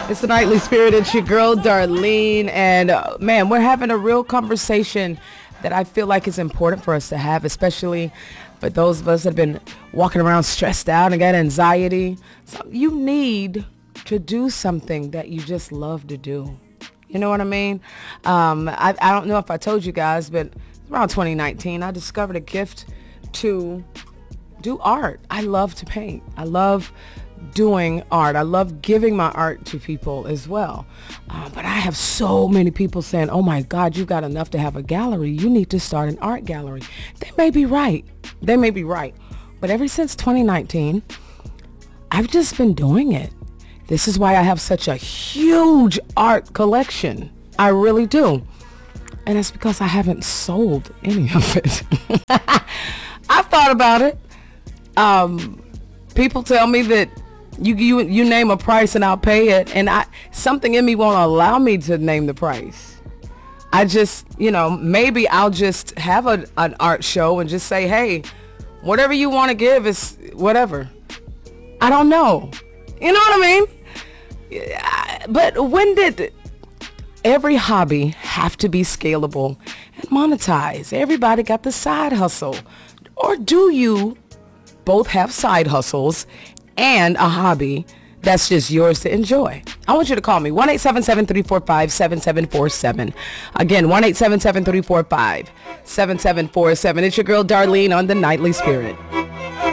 It's the Nightly Spirit. It's your girl, Darlene. And man, we're having a real conversation that I feel like is important for us to have, especially for those of us that have been walking around stressed out and got anxiety. So you need to do something that you just love to do. You know what I mean? I don't know if I told you guys, but around 2019, I discovered a gift to do art. I love to paint. I love doing art. I love giving my art to people as well. But I have so many people saying, oh my God, you've got enough to have a gallery. You need to start an art gallery. They may be right. They may be right. But ever since 2019, I've just been doing it. This is why I have such a huge art collection. I really do. And it's because I haven't sold any of it. I've thought about it. People tell me that you name a price and I'll pay it, and something in me won't allow me to name the price. I just, maybe I'll just have an art show and just say, hey, whatever you want to give is whatever. I don't know. You know what I mean? But when did every hobby have to be scalable and monetized? Everybody got the side hustle. Or do you both have side hustles and a hobby that's just yours to enjoy? I want you to call me 1-877-345-7747. Again, 1-877-345-7747. It's your girl Darlene on the Nightly Spirit.